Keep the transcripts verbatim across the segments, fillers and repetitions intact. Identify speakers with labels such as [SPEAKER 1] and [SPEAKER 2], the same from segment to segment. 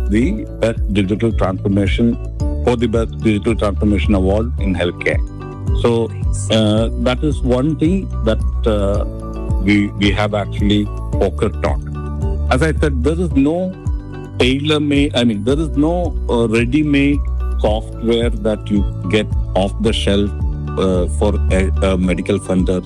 [SPEAKER 1] the best digital transformation for the best digital transformation award in healthcare. So uh, that is one thing that uh, we we have actually focused on. As I said, there is no tailor-made. I mean, there is no uh, ready-made software that you get off the shelf uh, for a, a medical center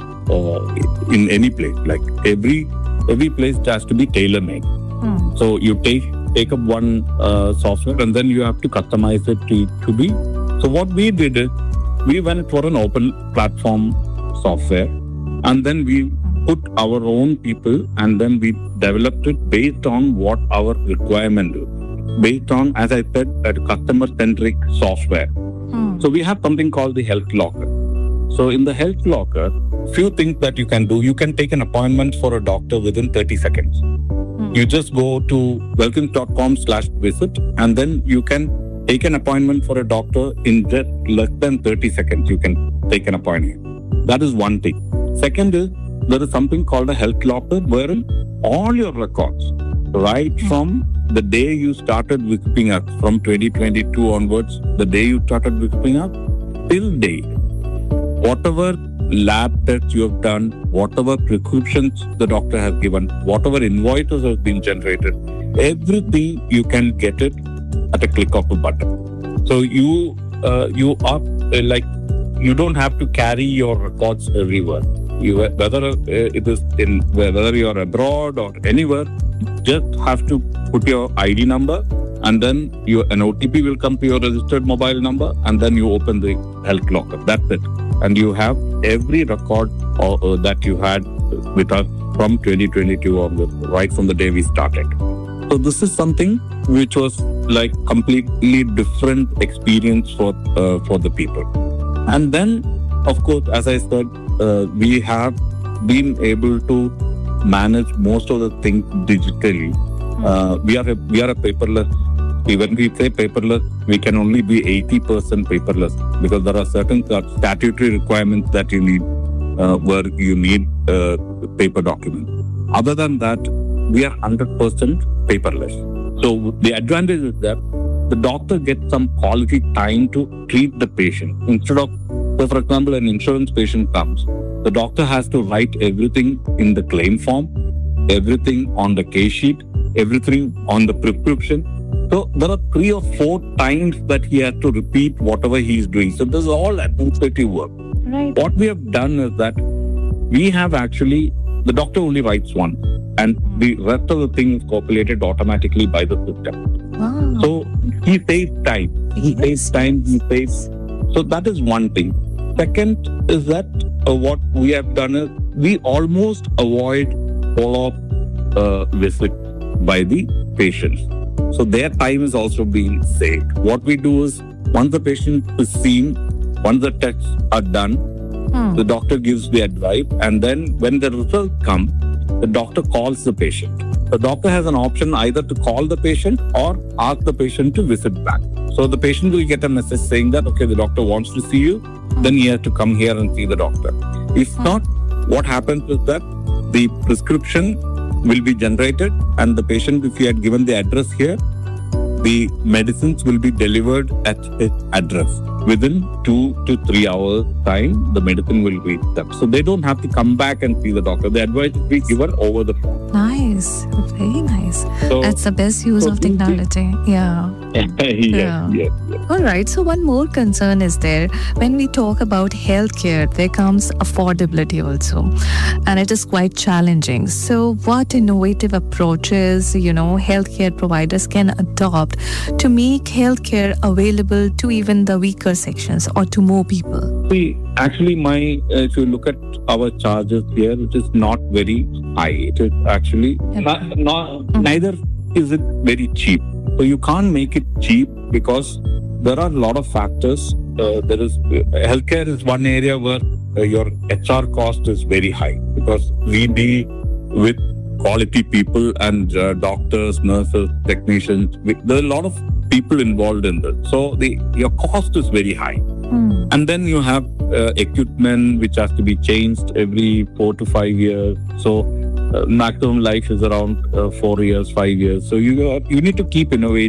[SPEAKER 1] uh, in any place. Like every every place has to be tailor-made. Hmm. So you take take up one uh, software and then you have to customize it to, to be. So what we did is we went for an open platform software and then we put our own people and then we developed it based on what our requirement is. Based on, as I said, a customer-centric software. Hmm. So we have something called the Health Locker. So in the Health Locker, few things that you can do. You can take an appointment for a doctor within thirty seconds. Hmm. You just go to welkins.com slash visit and then you can take an appointment for a doctor in just less than thirty seconds. You can take an appointment. That is one thing. Second is, there is something called a Health Locker wherein all your records, right from the day you started visiting us, from twenty twenty-two onwards, the day you started visiting us, till date, whatever lab tests you have done, whatever prescriptions the doctor has given, whatever invoices have been generated, everything you can get it at a click of a button. So you uh, you are uh, like you don't have to carry your records everywhere. You, whether uh, it is in whether you are abroad or anywhere, just have to put your I D number and then your an O T P will come to your registered mobile number and then you open the Health Locker. That's it. And you have every record uh, uh, that you had with us from twenty twenty-two onwards, right from the day we started. So this is something which was like completely different experience for uh, for the people. And then, of course, as I said, uh, we have been able to manage most of the things digitally. Uh, we are a, we are a paperless. When we say paperless, we can only be eighty percent paperless because there are certain statutory requirements that you need uh, where you need uh, paper documents. Other than that, we are one hundred percent paperless. So the advantage is that the doctor gets some quality time to treat the patient. Instead of, so for example, an insurance patient comes, the doctor has to write everything in the claim form, everything on the case sheet, everything on the prescription. So there are three or four times that he has to repeat whatever he is doing. So this is all administrative work.
[SPEAKER 2] Right.
[SPEAKER 1] What we have done is that we have actually, the doctor only writes one and the rest of the thing is populated automatically by the system.
[SPEAKER 2] Wow.
[SPEAKER 1] So he saves time. He saves time, he saves. So that is one thing. Second is that uh, what we have done is we almost avoid follow-up uh, visits by the patients. So their time is also being saved. What we do is once the patient is seen, once the tests are done, hmm. the doctor gives the advice and then when the results come, the doctor calls the patient. The doctor has an option either to call the patient or ask the patient to visit back. So the patient will get a message saying that, okay, the doctor wants to see you, hmm. then he has to come here and see the doctor. If hmm. not, what happens is that the prescription will be generated and the patient, if he had given the address here, the medicines will be delivered at his address. Within two to three hours time, the medicine will reach them. So they don't have to come back and see the doctor. The advice will be given over the phone.
[SPEAKER 2] Nice. Very nice.
[SPEAKER 1] So,
[SPEAKER 2] That's the best use
[SPEAKER 1] so
[SPEAKER 2] of technology. Yeah.
[SPEAKER 1] yes,
[SPEAKER 2] Yeah.
[SPEAKER 1] yes, yes.
[SPEAKER 2] All right. So one more concern is there. When we talk about healthcare, there comes affordability also. And it is quite challenging. So what innovative approaches, you know, healthcare providers can adopt to make healthcare available to even the weaker sections or to more people?
[SPEAKER 1] See, actually, my uh, if you look at our charges here, it is not very high. It is actually not, not mm-hmm. neither is it very cheap. So you can't make it cheap because there are a lot of factors. Uh, there is uh, healthcare is one area where uh, your H R cost is very high because we deal with quality people and uh, doctors, nurses, technicians. We, there are a lot of people involved in this. So the your cost is very high. Mm. And then you have uh, equipment which has to be changed every four to five years. So uh, maximum life is around uh, four years, five years. So you uh, you need to keep innovating.